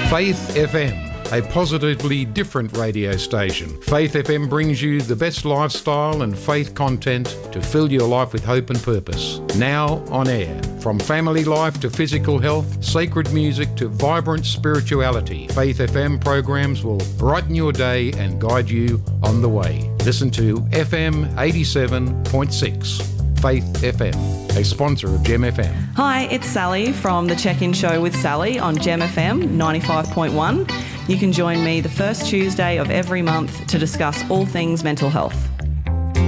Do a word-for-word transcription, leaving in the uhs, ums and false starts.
Faith F M, a positively different radio station. Faith F M brings you the best lifestyle and faith content to fill your life with hope and purpose. Now on air. From family life to physical health, sacred music to vibrant spirituality, Faith F M programs will brighten your day and guide you on the way. Listen to F M eighty-seven point six. Faith F M, a sponsor of Gem F M. Hi, it's Sally from the Check-In Show with Sally on Gem F M ninety-five point one. You can join me the first Tuesday of every month to discuss all things mental health.